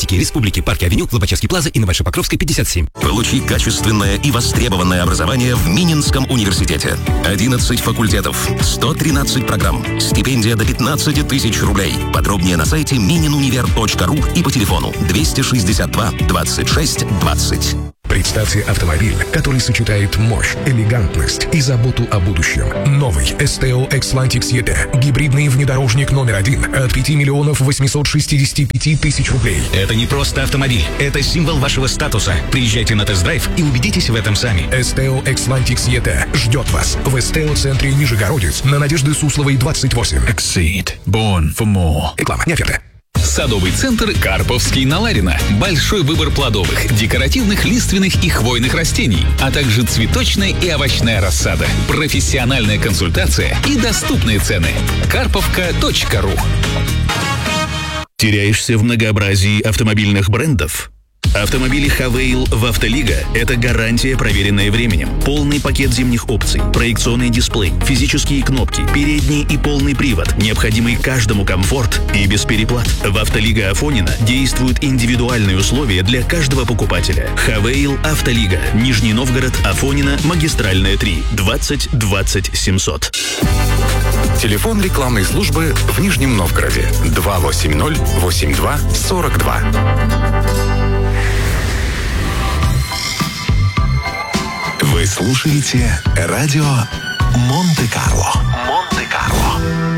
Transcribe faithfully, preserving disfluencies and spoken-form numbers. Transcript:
косметики Республики, Парке Авеню, Лобачевский плаза и на Большой-Покровской, пятьдесят семь. Получи качественное и востребованное образование в Мининском университете. одиннадцать факультетов, сто тринадцать программ, стипендия до пятнадцать тысяч рублей. Подробнее на сайте мининунивер точка ру и по телефону двести шестьдесят два двадцать шесть двадцать. Представьте автомобиль, который сочетает мощь, элегантность и заботу о будущем. Новый эс тэ о Xlantic и ти. Гибридный внедорожник номер один от пяти миллионов восемьсот шестьдесят пять тысяч рублей. Это не просто автомобиль, это символ вашего статуса. Приезжайте на тест-драйв и убедитесь в этом сами. эс тэ о Xlantic и ти ждет вас в эс тэ о-центре Нижегородец на Надежды Сусловой, двадцать восемь. Exceed. Born for more. Реклама, не оферта. Садовый центр Карповский на Ларина. Большой выбор плодовых, декоративных, лиственных и хвойных растений, а также цветочная и овощная рассада. Профессиональная консультация и доступные цены. карповка точка ру. Теряешься в многообразии автомобильных брендов? Автомобили Хавейл в Автолига – это гарантия, проверенная временем. Полный пакет зимних опций, проекционный дисплей, физические кнопки, передний и полный привод, необходимый каждому комфорт и без переплат. В Автолига Афонина действуют индивидуальные условия для каждого покупателя. Хавейл Автолига. Нижний Новгород, Афонина, Магистральная три, двадцать двадцать семьсот. Телефон рекламной службы в Нижнем Новгороде два восемь ноль восемь два сорок два. Вы слушаете радио Монте-Карло. Монте-Карло.